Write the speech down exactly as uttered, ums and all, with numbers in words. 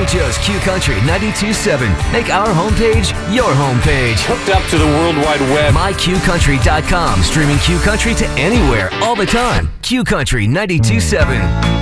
Mojo's Q Country ninety-two point seven. Make our homepage your homepage. Hooked up to the World Wide Web. my q country dot com. Streaming Q Country to anywhere, all the time. Q Country ninety-two point seven.